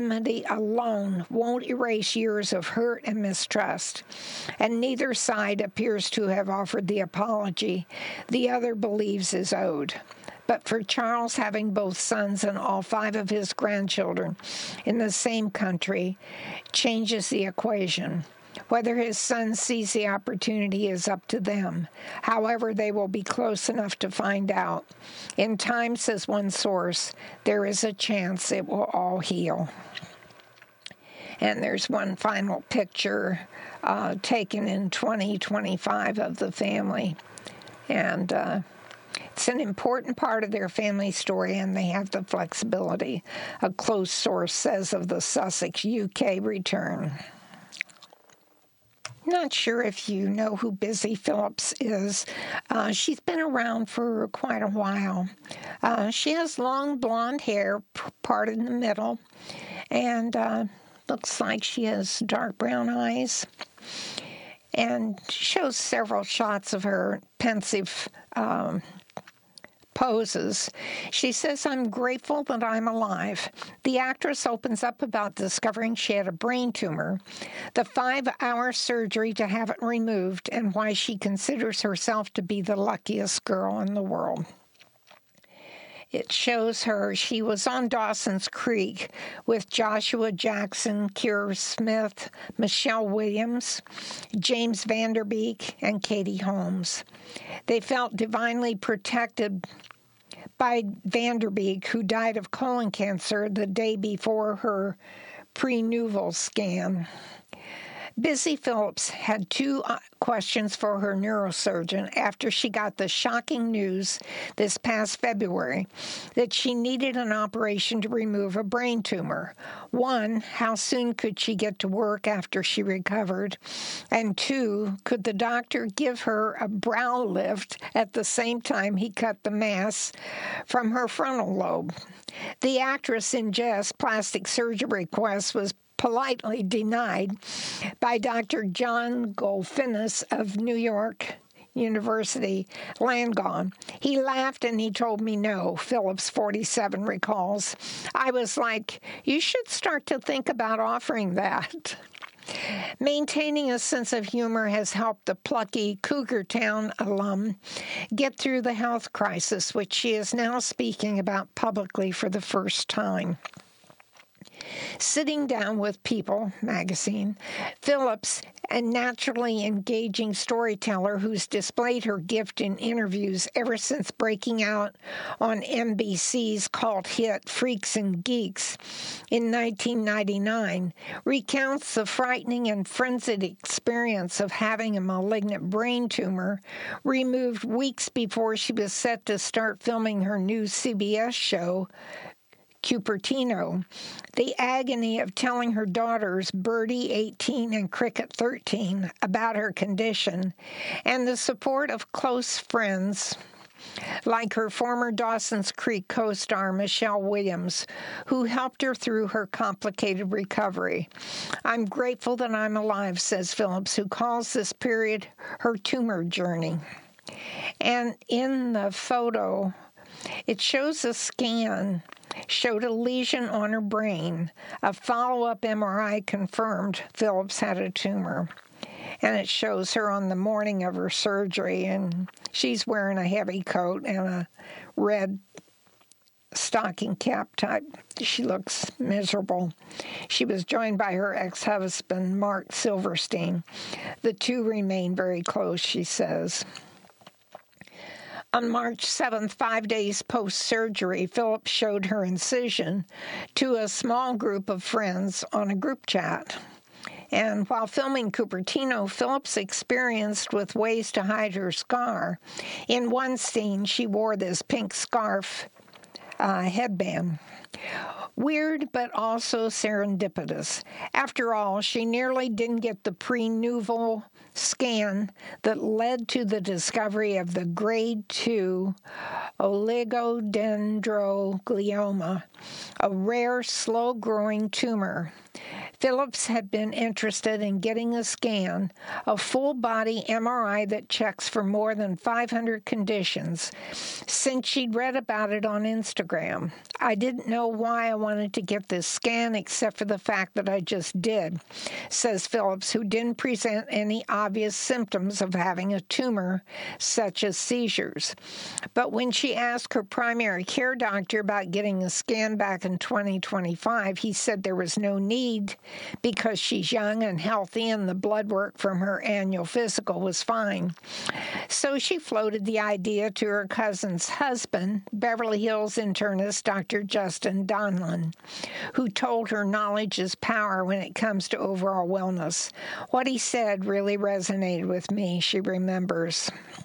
Proximity alone won't erase years of hurt and mistrust, and neither side appears to have offered the apology the other believes is owed. But for Charles, having both sons and all 5 of his grandchildren in the same country changes the equation. Whether his son sees the opportunity is up to them. However, they will be close enough to find out. In time, says one source, there is a chance it will all heal. And there's one final picture taken in 2025 of the family. And it's an important part of their family story, and they have the flexibility, a close source says of the Sussex, UK return. Not sure if you know who Busy Phillips is. She's been around for quite a while. She has long blonde hair parted in the middle, and looks like she has dark brown eyes, and shows several shots of her pensive poses. She says, "I'm grateful that I'm alive." The actress opens up about discovering she had a brain tumor, the 5-hour surgery to have it removed, and why she considers herself to be the luckiest girl in the world. It shows her, she was on Dawson's Creek with Joshua Jackson, Keira Smith, Michelle Williams, James Van Der Beek, and Katie Holmes. They felt divinely protected by Van Der Beek, who died of colon cancer the day before her prenatal scan. Busy Phillips had 2 questions for her neurosurgeon after she got the shocking news this past February that she needed an operation to remove a brain tumor. 1, how soon could she get to work after she recovered? And 2, could the doctor give her a brow lift at the same time he cut the mass from her frontal lobe? The actress in jest plastic surgery request was politely denied by Dr. John Golfinis of New York University, Langone. He laughed and he told me no, Phillips, 47, recalls. I was like, you should start to think about offering that. Maintaining a sense of humor has helped the plucky Cougar Town alum get through the health crisis, which she is now speaking about publicly for the first time. Sitting Down with People magazine, Phillips, a naturally engaging storyteller who's displayed her gift in interviews ever since breaking out on NBC's cult hit Freaks and Geeks in 1999, recounts the frightening and frenzied experience of having a malignant brain tumor removed weeks before she was set to start filming her new CBS show, Cupertino, the agony of telling her daughters, Birdie, 18, and Cricket, 13, about her condition, and the support of close friends like her former Dawson's Creek co-star Michelle Williams, who helped her through her complicated recovery. I'm grateful that I'm alive, says Phillips, who calls this period her tumor journey. And in the photo, it shows a scan showed a lesion on her brain. A follow-up MRI confirmed Phillips had a tumor. And it shows her on the morning of her surgery, and she's wearing a heavy coat and a red stocking cap type. She looks miserable. She was joined by her ex-husband, Mark Silverstein. The 2 remain very close, she says. On March 7th, 5 days post-surgery, Phillips showed her incision to a small group of friends on a group chat. And while filming Cupertino, Phillips experienced with ways to hide her scar. In one scene, she wore this pink scarf headband. Weird, but also serendipitous. After all, she nearly didn't get the prenatal scan that led to the discovery of the grade 2 oligodendroglioma, a rare, slow-growing tumor. Phillips had been interested in getting a scan, a full-body MRI that checks for more than 500 conditions, since she'd read about it on Instagram. I didn't know why I wanted to get this scan except for the fact that I just did, says Phillips, who didn't present any obvious symptoms of having a tumor, such as seizures. But when she asked her primary care doctor about getting a scan back in 2025, he said there was no need because she's young and healthy and the blood work from her annual physical was fine. So she floated the idea to her cousin's husband, Beverly Hills internist Dr. Justin Donlan, who told her knowledge is power when it comes to overall wellness. What he said really resonated with me, she remembers.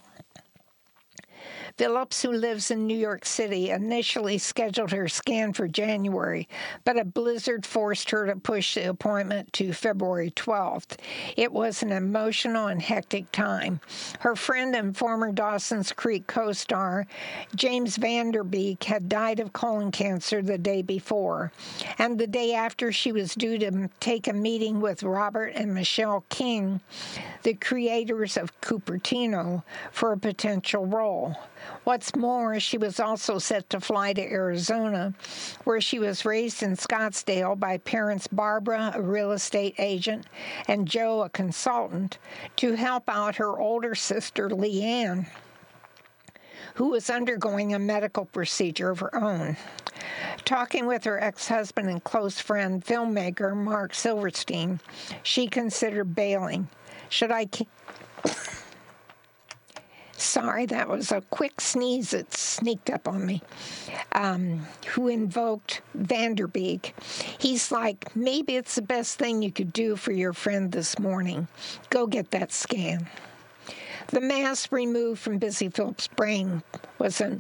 Phillips, who lives in New York City, initially scheduled her scan for January, but a blizzard forced her to push the appointment to February 12th. It was an emotional and hectic time. Her friend and former Dawson's Creek co-star, James Van Der Beek, had died of colon cancer the day before, and the day after she was due to take a meeting with Robert and Michelle King, the creators of Cupertino, for a potential role. What's more, she was also set to fly to Arizona, where she was raised in Scottsdale by parents Barbara, a real estate agent, and Joe, a consultant, to help out her older sister, Leanne, who was undergoing a medical procedure of her own. Talking with her ex-husband and close friend, filmmaker Mark Silverstein, she considered bailing. Sorry, that was a quick sneeze that sneaked up on me. Who invoked Van Der Beek. He's like, maybe it's the best thing you could do for your friend this morning. Go get that scan. The mass removed from Busy Phillips' brain was an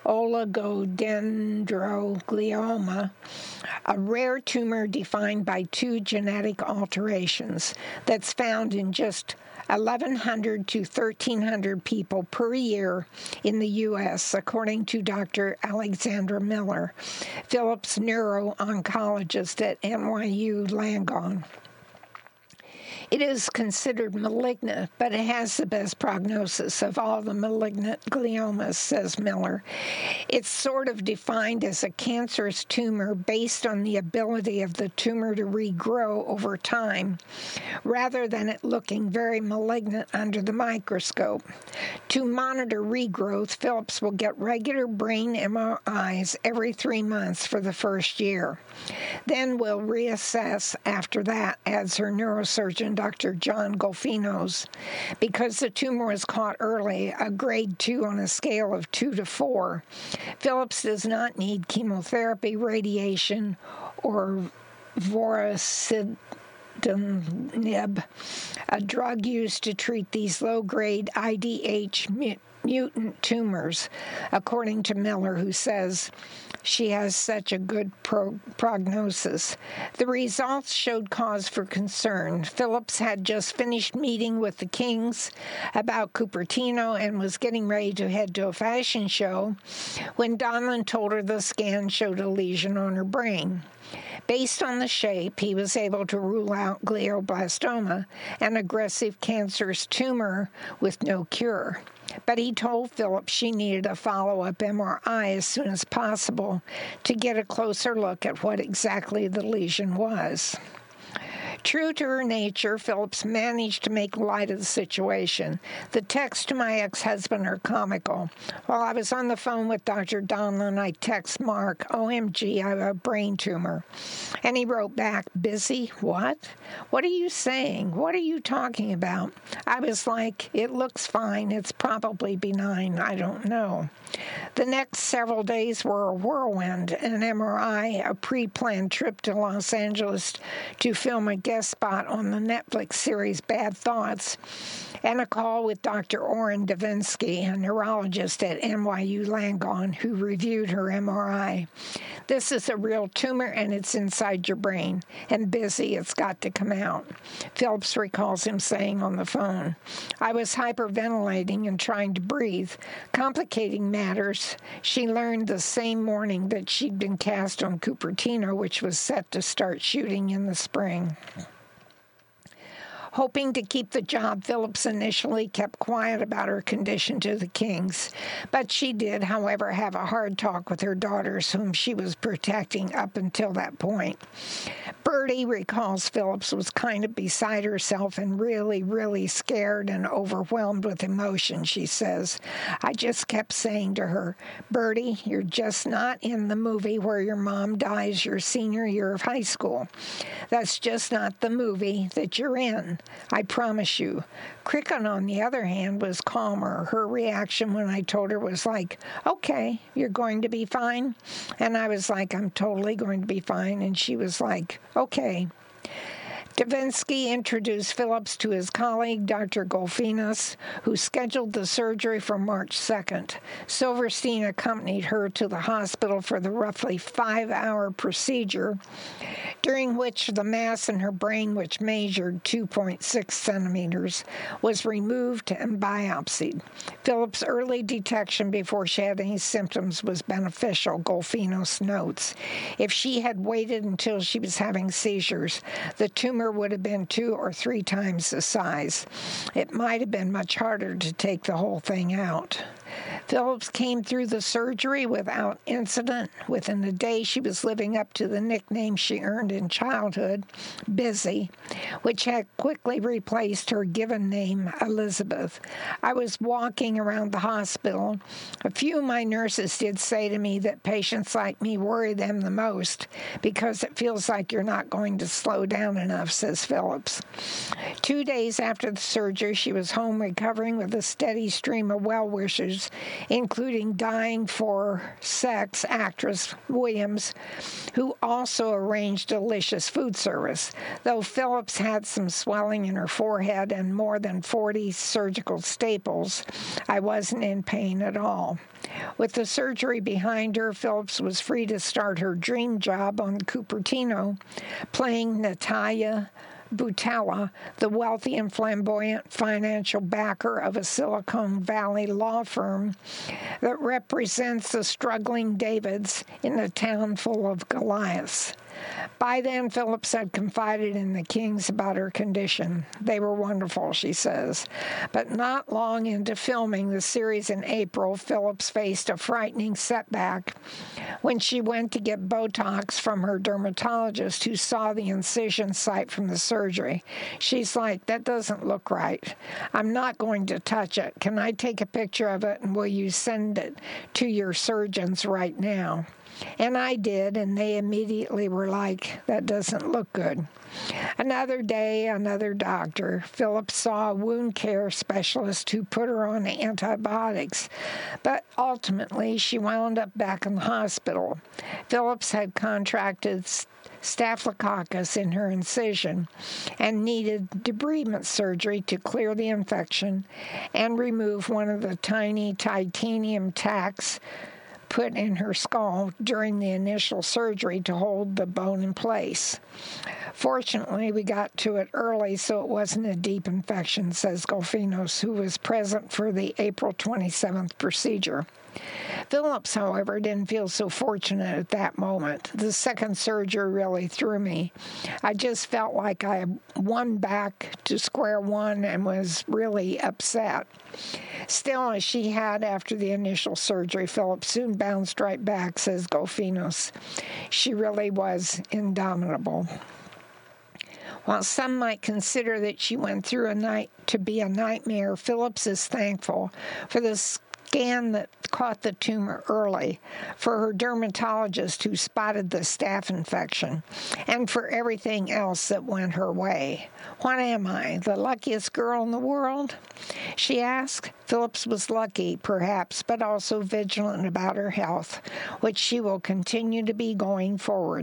oligodendroglioma, a rare tumor defined by 2 genetic alterations that's found in just 1,100 to 1,300 people per year in the U.S., according to Dr. Alexandra Miller, Phillips' neuro-oncologist at NYU Langone. It is considered malignant, but it has the best prognosis of all the malignant gliomas, says Miller. It's sort of defined as a cancerous tumor based on the ability of the tumor to regrow over time, rather than it looking very malignant under the microscope. To monitor regrowth, Phillips will get regular brain MRIs every 3 months for the first year. Then we'll reassess after that, adds her neurosurgeon, Dr. John Golfinos. Because the tumor was caught early, a grade 2 on a scale of 2 to 4, Phillips does not need chemotherapy, radiation, or vorasidenib, a drug used to treat these low-grade IDH mutant tumors, according to Miller, who says she has such a good prognosis. The results showed cause for concern. Phillips had just finished meeting with the Kings about Cupertino and was getting ready to head to a fashion show when Donlan told her the scan showed a lesion on her brain. Based on the shape, he was able to rule out glioblastoma, an aggressive cancerous tumor with no cure. But he told Phillips she needed a follow-up MRI as soon as possible to get a closer look at what exactly the lesion was. True to her nature, Phillips managed to make light of the situation. The texts to my ex-husband are comical. While I was on the phone with Dr. Donlan, I text Mark, OMG, I have a brain tumor. And he wrote back, busy? What? What are you saying? What are you talking about? I was like, it looks fine. It's probably benign. I don't know. The next several days were a whirlwind, an MRI, a pre-planned trip to Los Angeles to film a guest spot on the Netflix series Bad Thoughts, and a call with Dr. Orrin Devinsky, a neurologist at NYU Langone, who reviewed her MRI. This is a real tumor, and it's inside your brain, and busy, it's got to come out. Phillips recalls him saying on the phone, I was hyperventilating and trying to breathe. Complicating matters, she learned the same morning that she'd been cast on Cupertino, which was set to start shooting in the spring. Hoping to keep the job, Phillips initially kept quiet about her condition to the Kings, but she did, however, have a hard talk with her daughters, whom she was protecting up until that point. Bertie recalls Phillips was kind of beside herself and really, really scared and overwhelmed with emotion, she says. I just kept saying to her, Bertie, you're just not in the movie where your mom dies your senior year of high school. That's just not the movie that you're in. I promise you. Cricket, on the other hand, was calmer. Her reaction when I told her was like, okay, you're going to be fine. And I was like, I'm totally going to be fine. And she was like, okay. Devinsky introduced Phillips to his colleague, Dr. Golfinos, who scheduled the surgery for March 2nd. Silverstein accompanied her to the hospital for the roughly 5-hour procedure, during which the mass in her brain, which measured 2.6 centimeters, was removed and biopsied. Phillips' early detection before she had any symptoms was beneficial, Golfinos notes. If she had waited until she was having seizures, the tumor would have been 2 or 3 times the size. It might have been much harder to take the whole thing out. Phillips came through the surgery without incident. Within a day, she was living up to the nickname she earned in childhood, Busy, which had quickly replaced her given name, Elizabeth. I was walking around the hospital. A few of my nurses did say to me that patients like me worry them the most because it feels like you're not going to slow down enough, says Phillips. 2 days after the surgery, she was home recovering with a steady stream of well-wishers, including dying for sex actress Williams, who also arranged delicious food service. Though Phillips had some swelling in her forehead and more than 40 surgical staples, I wasn't in pain at all. With the surgery behind her, Phillips was free to start her dream job on Cupertino, playing Natalia Butala, the wealthy and flamboyant financial backer of a Silicon Valley law firm that represents the struggling Davids in a town full of Goliaths. By then, Phillips had confided in the Kings about her condition. They were wonderful, she says. But not long into filming the series in April, Phillips faced a frightening setback when she went to get Botox from her dermatologist, who saw the incision site from the surgery. She's like, that doesn't look right. I'm not going to touch it. Can I take a picture of it, and will you send it to your surgeons right now? And I did, and they immediately were like, that doesn't look good. Another day, another doctor. Phillips saw a wound care specialist who put her on antibiotics, but ultimately she wound up back in the hospital. Phillips had contracted staphylococcus in her incision and needed debridement surgery to clear the infection and remove one of the tiny titanium tacks put in her skull during the initial surgery to hold the bone in place. Fortunately, we got to it early, so it wasn't a deep infection, says Golfinos, who was present for the April 27th procedure. Phillips, however, didn't feel so fortunate at that moment. The second surgery really threw me. I just felt like I won back to square one and was really upset. Still, as she had after the initial surgery, Phillips soon bounced right back, says Golfinos. She really was indomitable. While some might consider that she went through a night to be a nightmare, Phillips is thankful for the scan that caught the tumor early, for her dermatologist who spotted the staph infection, and for everything else that went her way. What am I, the luckiest girl in the world? She asked. Phillips was lucky, perhaps, but also vigilant about her health, which she will continue to be going forward.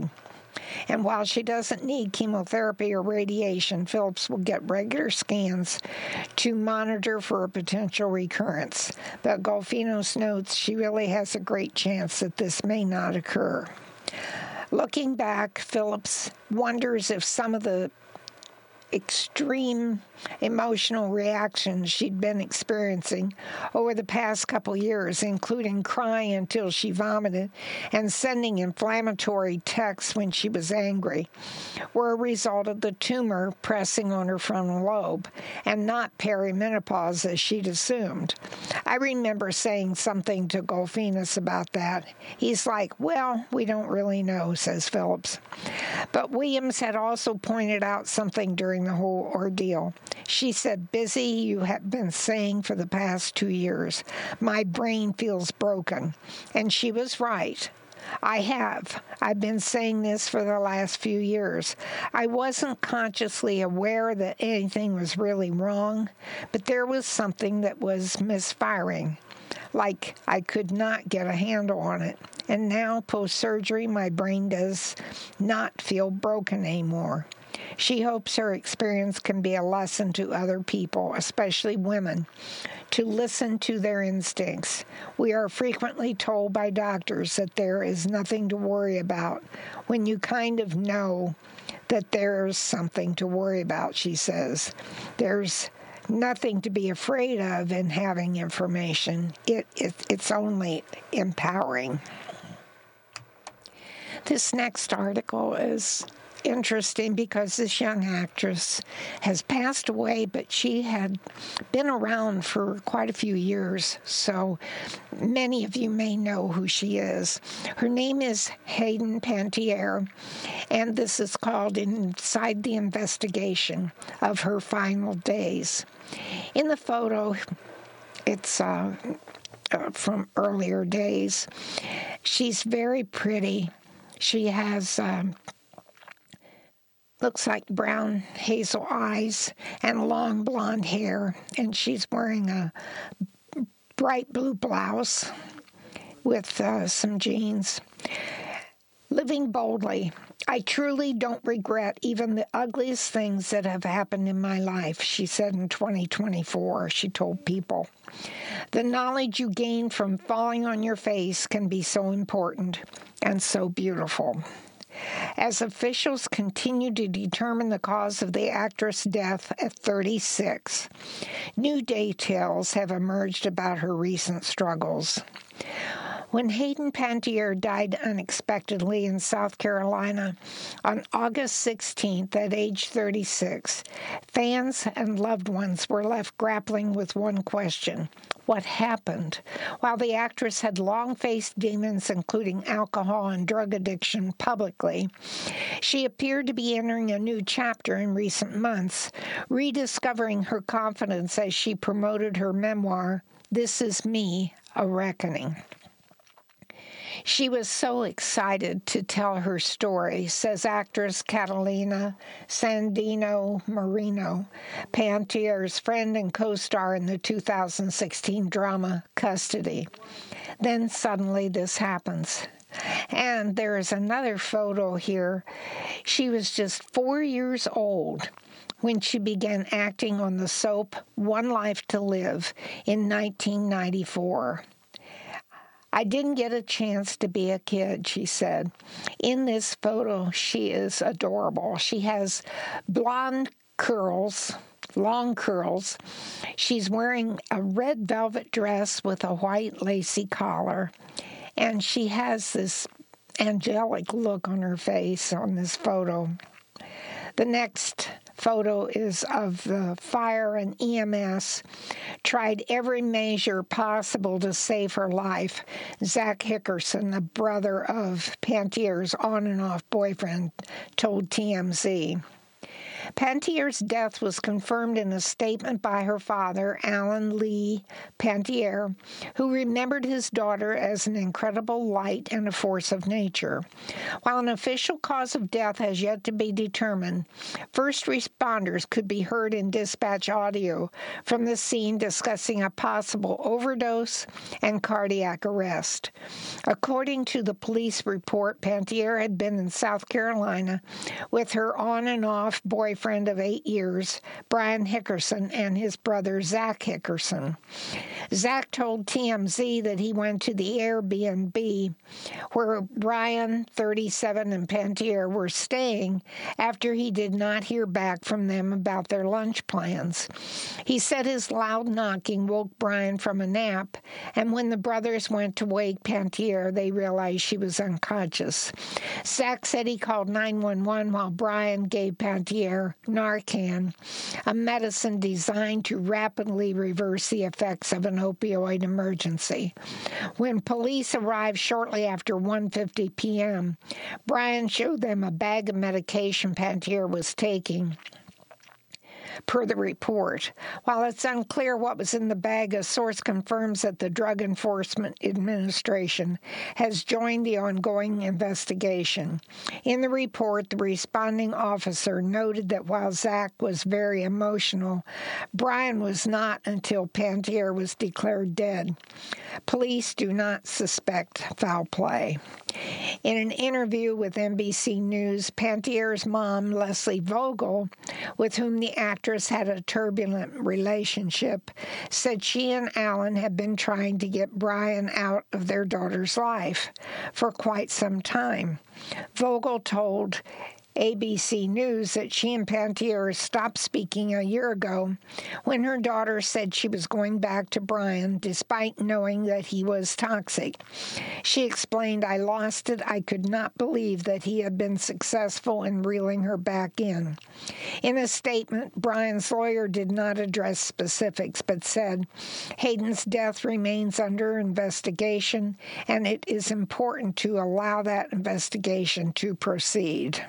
And while she doesn't need chemotherapy or radiation, Phillips will get regular scans to monitor for a potential recurrence. But Golfinos notes she really has a great chance that this may not occur. Looking back, Phillips wonders if some of the extreme emotional reactions she'd been experiencing over the past couple years, including crying until she vomited and sending inflammatory texts when she was angry, were a result of the tumor pressing on her frontal lobe and not perimenopause as she'd assumed. I remember saying something to Golfinos about that. He's like, well, we don't really know, says Phillips. But Williams had also pointed out something during the whole ordeal. She said, busy, you have been saying for the past 2 years, my brain feels broken. And she was right. I have. I've been saying this for the last few years. I wasn't consciously aware that anything was really wrong, but there was something that was misfiring. Like I could not get a handle on it. And now, post-surgery, my brain does not feel broken anymore. She hopes her experience can be a lesson to other people, especially women, to listen to their instincts. We are frequently told by doctors that there is nothing to worry about when you kind of know that there's something to worry about, she says. There's nothing to be afraid of in having information. It's only empowering. This next article is interesting because this young actress has passed away, but she had been around for quite a few years, so many of you may know who she is. Her name is Hayden Panettiere, and this is called Inside the Investigation of Her Final Days. In the photo, it's from earlier days. She's very pretty. She has looks like brown hazel eyes and long blonde hair, and she's wearing a bright blue blouse with some jeans. Living boldly, I truly don't regret even the ugliest things that have happened in my life, she said in 2024, she told People. The knowledge you gain from falling on your face can be so important and so beautiful. As officials continue to determine the cause of the actress' death at 36, new details have emerged about her recent struggles. When Hayden Panettiere died unexpectedly in South Carolina on August 16th at age 36, fans and loved ones were left grappling with one question: what happened? While the actress had long faced demons, including alcohol and drug addiction, publicly, she appeared to be entering a new chapter in recent months, rediscovering her confidence as she promoted her memoir, This Is Me, A Reckoning. She was so excited to tell her story, says actress Catalina Sandino Marino, Panettiere friend and co-star in the 2016 drama Custody. Then suddenly this happens. And there is another photo here. She was just 4 years old when she began acting on the soap One Life to Live in 1994. I didn't get a chance to be a kid, she said. In this photo, she is adorable. She has blonde curls, long curls. She's wearing a red velvet dress with a white lacy collar, and she has this angelic look on her face on this photo. The next photo is of the fire and EMS tried every measure possible to save her life. Zach Hickerson, the brother of Panettiere on and off boyfriend, told TMZ. Pantiere's death was confirmed in a statement by her father, Alan Lee Pantiere, who remembered his daughter as an incredible light and a force of nature. While an official cause of death has yet to be determined, first responders could be heard in dispatch audio from the scene discussing a possible overdose and cardiac arrest. According to the police report, Pantiere had been in South Carolina with her on and off boyfriend of 8 years, Brian Hickerson, and his brother, Zach Hickerson. Zach told TMZ that he went to the Airbnb where Brian, 37, and Pantiere were staying after he did not hear back from them about their lunch plans. He said his loud knocking woke Brian from a nap, and when the brothers went to wake Pantiere, they realized she was unconscious. Zach said he called 911 while Brian gave Pantiere Narcan, a medicine designed to rapidly reverse the effects of an opioid emergency. When police arrived shortly after 1:50 p.m., Brian showed them a bag of medication Pantiere was taking, per the report. While it's unclear what was in the bag, a source confirms that the Drug Enforcement Administration has joined the ongoing investigation. In the report, the responding officer noted that while Zach was very emotional, Brian was not until Pantiere was declared dead. Police do not suspect foul play. In an interview with NBC News, Pantiere's mom, Leslie Vogel, with whom the actress had a turbulent relationship, said she and Alan had been trying to get Brian out of their daughter's life for quite some time. Vogel told ABC News that she and Pantiere stopped speaking a year ago when her daughter said she was going back to Brian despite knowing that he was toxic. She explained, "I lost it. I could not believe that he had been successful in reeling her back in." In a statement, Brian's lawyer did not address specifics but said, "Hayden's death remains under investigation, and it is important to allow that investigation to proceed."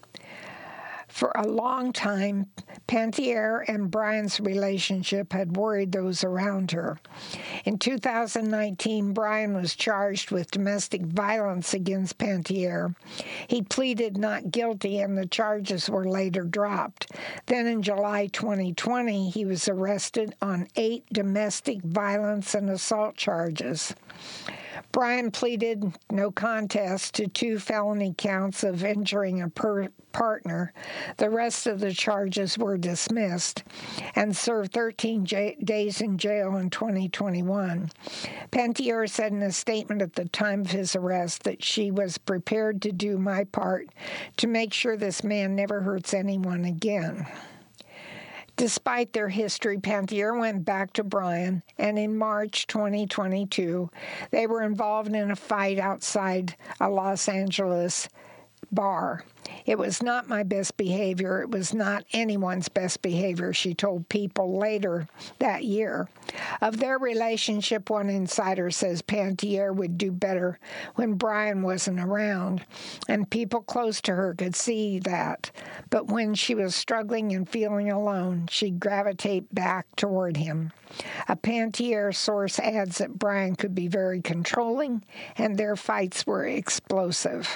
For a long time, Pantiere and Brian's relationship had worried those around her. In 2019, Brian was charged with domestic violence against Pantiere. He pleaded not guilty, and the charges were later dropped. Then in July 2020, he was arrested on 8 domestic violence and assault charges. Brian pleaded no contest to 2 felony counts of injuring a partner. The rest of the charges were dismissed and served 13 days in jail in 2021. Pantiere said in a statement at the time of his arrest that she was prepared to do my part to make sure this man never hurts anyone again. Despite their history, Pantiere went back to Brian, and in March 2022, they were involved in a fight outside a Los Angeles bar. "It was not my best behavior. It was not anyone's best behavior," she told People later that year. Of their relationship, one insider says Pantiere would do better when Brian wasn't around, and people close to her could see that. But when she was struggling and feeling alone, she'd gravitate back toward him. A Pantiere source adds that Brian could be very controlling, and their fights were explosive.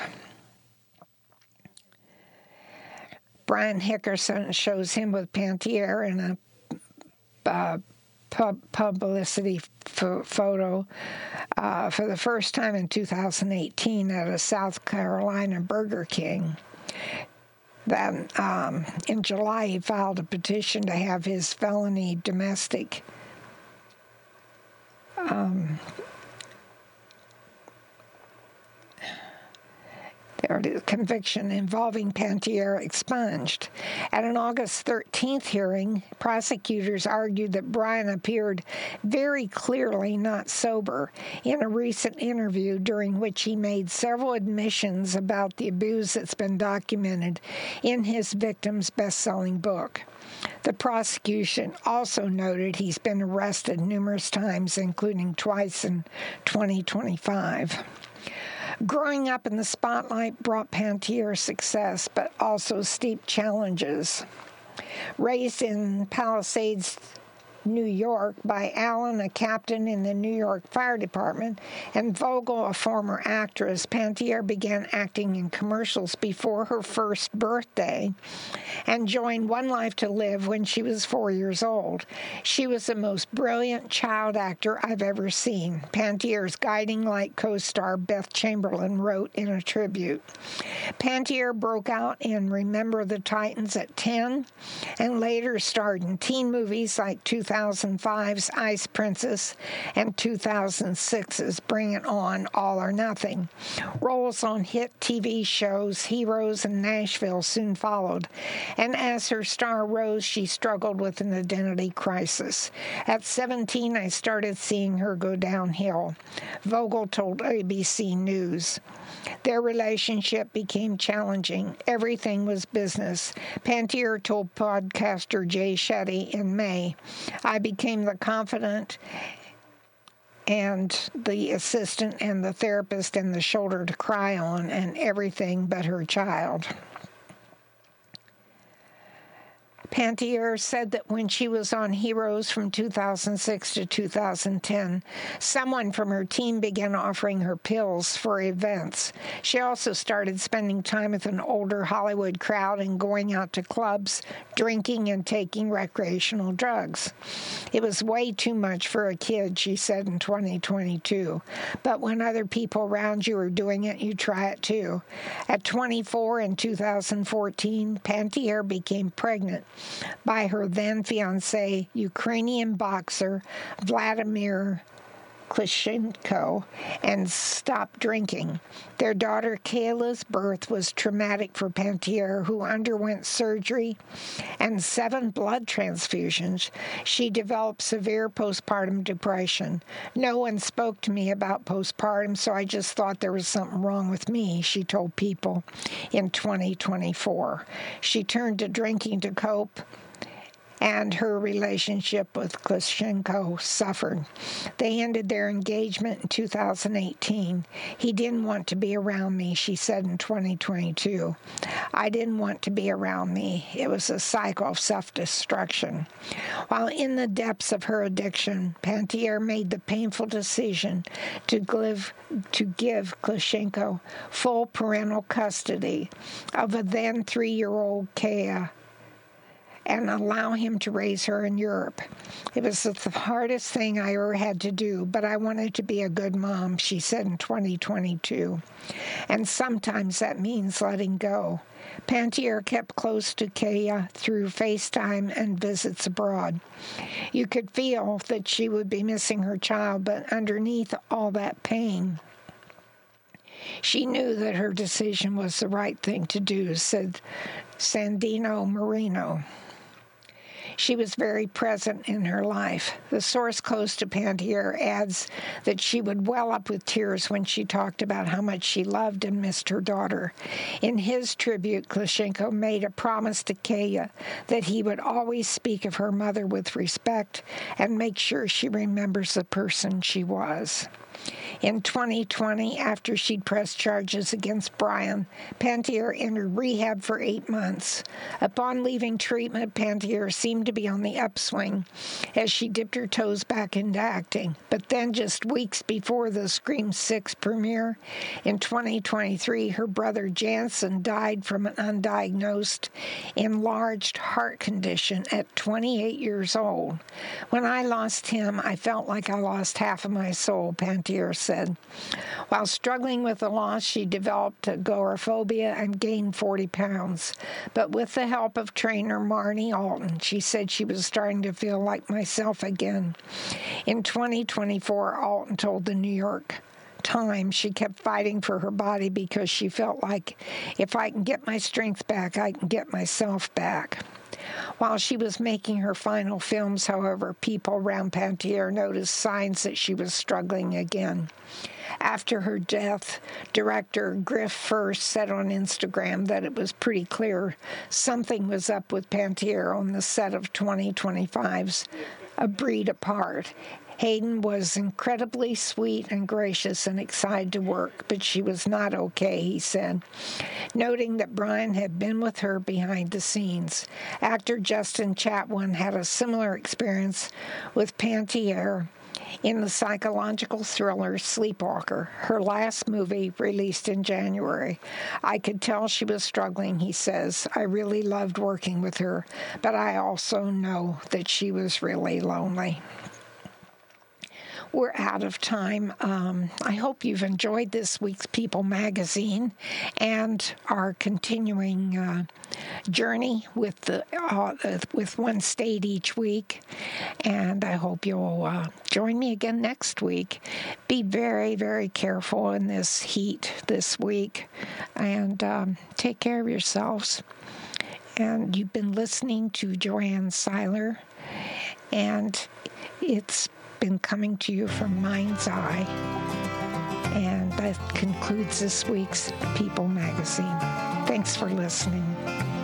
Brian Hickerson shows him with Pantiere in a publicity photo for the first time in 2018 at a South Carolina Burger King. Then in July, he filed a petition to have his felony domestic conviction involving Pantiere expunged. At an August 13th hearing, prosecutors argued that Brian appeared very clearly not sober in a recent interview during which he made several admissions about the abuse that's been documented in his victim's best-selling book. The prosecution also noted he's been arrested numerous times, including twice in 2025. Growing up in the spotlight brought Pantiere success, but also steep challenges. Raised in Palisades, New York, by Allen, a captain in the New York Fire Department, and Vogel, a former actress, Pantier began acting in commercials before her first birthday and joined One Life to Live when she was 4 years old. She was the most brilliant child actor I've ever seen, Pantier's guiding light co-star Beth Chamberlain wrote in a tribute. Pantier broke out in Remember the Titans at 10 and later starred in teen movies like 2005's Ice Princess and 2006's Bring It On, All or Nothing. Roles on hit TV shows Heroes and Nashville soon followed, and as her star rose, she struggled with an identity crisis. At 17, I started seeing her go downhill, Vogel told ABC News. Their relationship became challenging. Everything was business. Pantier told podcaster Jay Shetty in May, I became the confidant and the assistant and the therapist and the shoulder to cry on and everything but her child. Pantier said that when she was on Heroes from 2006 to 2010, someone from her team began offering her pills for events. She also started spending time with an older Hollywood crowd and going out to clubs, drinking and taking recreational drugs. It was way too much for a kid, she said in 2022. But when other people around you are doing it, you try it too. At 24 in 2014, Pantier became pregnant by her then-fiancé, Ukrainian boxer Vladimir Klitschko, and stopped drinking. Their daughter Kayla's birth was traumatic for Pantier, who underwent surgery and 7 blood transfusions. She developed severe postpartum depression. No one spoke to me about postpartum, so I just thought there was something wrong with me, she told People in 2024. She turned to drinking to cope, and her relationship with Klitschko suffered. They ended their engagement in 2018. He didn't want to be around me, she said in 2022. I didn't want to be around me. It was a cycle of self-destruction. While in the depths of her addiction, Pantier made the painful decision to give Klitschko full parental custody of a then 3-year-old Kaya and allow him to raise her in Europe. It was the hardest thing I ever had to do, but I wanted to be a good mom, she said in 2022. And sometimes that means letting go. Pantier kept close to Kaya through FaceTime and visits abroad. You could feel that she would be missing her child, but underneath all that pain, she knew that her decision was the right thing to do, said Sandino Marino. She was very present in her life. The source close to Pantier adds that she would well up with tears when she talked about how much she loved and missed her daughter. In his tribute, Klitschko made a promise to Kaya that he would always speak of her mother with respect and make sure she remembers the person she was. In 2020, after she'd pressed charges against Brian, Pantier entered rehab for 8 months. Upon leaving treatment, Pantier seemed to be on the upswing as she dipped her toes back into acting. But then, just weeks before the Scream 6 premiere in 2023, her brother Jansen died from an undiagnosed enlarged heart condition at 28 years old. When I lost him, I felt like I lost half of my soul, Pantier said. While struggling with the loss, she developed agoraphobia and gained 40 pounds. But with the help of trainer Marnie Alton, she said she was starting to feel like myself again. In 2024, Alton told the New York Times she kept fighting for her body because she felt like if I can get my strength back, I can get myself back. While she was making her final films, however, people around Pantier noticed signs that she was struggling again. After her death, director Griff First said on Instagram that it was pretty clear something was up with Pantier on the set of 2025's A Breed Apart. Hayden was incredibly sweet and gracious and excited to work, but she was not okay, he said, noting that Brian had been with her behind the scenes. Actor Justin Chatwin had a similar experience with Pantier in the psychological thriller Sleepwalker, her last movie released in January. I could tell she was struggling, he says. I really loved working with her, but I also know that she was really lonely. We're out of time. I hope you've enjoyed this week's People magazine and our continuing journey with one state each week. And I hope you'll join me again next week. Be very, very careful in this heat this week, and take care of yourselves. And you've been listening to Joanne Seiler, and it's been coming to you from Mind's Eye. And that concludes this week's People magazine. Thanks for listening.